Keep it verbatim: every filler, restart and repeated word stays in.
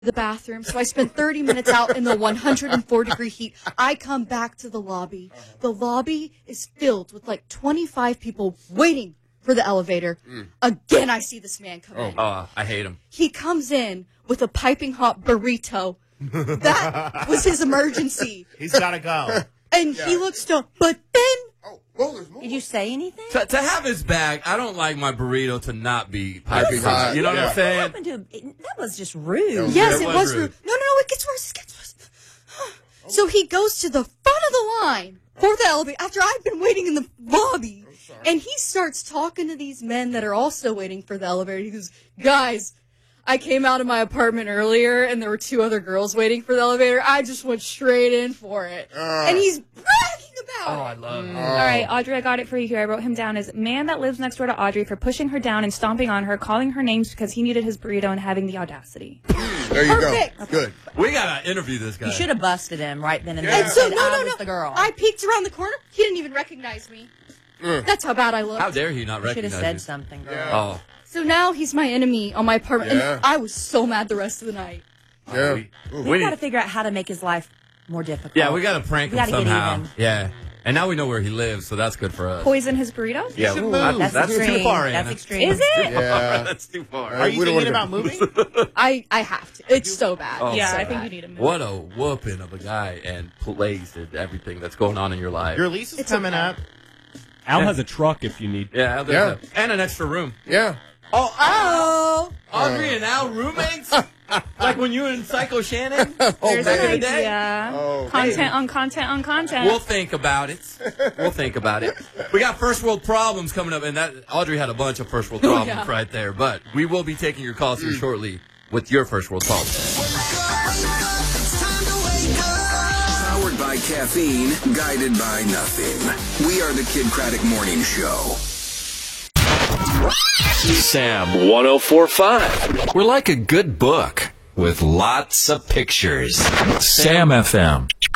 the bathroom, so I spent thirty minutes out in the one hundred four degree heat. I come back to the lobby. The lobby is filled with like twenty-five people waiting for the elevator. Mm. Again, I see this man come oh. in. Oh, I hate him. He comes in with a piping hot burrito. That was his emergency. He's got to go. And yeah. he looks stoned. But then... Oh, well, there's more. Did you say anything? To, to have his bag, I don't like my burrito to not be piping hot. You know yeah. what I'm saying? What happened to him? That was just rude. Yes, it, it was, was rude. rude. No, no, no, it gets worse. It gets worse. So he goes to the front of the line for the elevator after I've been waiting in the lobby. And he starts talking to these men that are also waiting for the elevator. He goes, guys, I came out of my apartment earlier and there were two other girls waiting for the elevator. I just went straight in for it. Uh, and he's bragging about oh, it. Oh, I love it. Uh, All right, Audrey, I got it for you here. I wrote him down as man that lives next door to Audrey for pushing her down and stomping on her, calling her names because he needed his burrito and having the audacity. There you Perfect. go. Good. We got to interview this guy. You should have busted him right then and Yeah. there. And so, and no, I no, was no. the girl. I peeked around the corner. He didn't even recognize me. Mm. That's how bad I looked. How dare he not you should recognize have said you? something, girl. Yeah. Oh. So now he's my enemy on my apartment. Yeah. And I was so mad the rest of the night. Yeah. We, We, we got to need- figure out how to make his life more difficult. yeah, we got to prank We him gotta get somehow. even. Yeah. And now we know where he lives, so that's good for us. Poison his burritos? Yeah, should ooh, move. that's, That's, that's extreme. too far, That's Anna. extreme. Is it? Yeah. That's too far. Are you we don't thinking wanna about go- moving? I, I have to. It's so bad. Oh, yeah, so I think bad. you need to move. What a whooping of a guy and place and everything that's going on in your life. Your lease is It's coming okay. up. Al has a truck if you need. yeah, there's Yeah. a- and an extra room. Yeah. Oh, Oh! Audrey and Al roommates? Like when you were in Psycho Shannon? Oh, There's man. an day? idea. Oh, content on content on content. We'll think about it. We'll think about it. We got first world problems coming up, and that Audrey had a bunch of first world problems yeah. right there. But we will be taking your calls here shortly with your first world problems. Powered by caffeine, guided by nothing. We are the Kid Craddock Morning Show. Sam one oh four point five. We're like a good book with lots of pictures. Sam F M.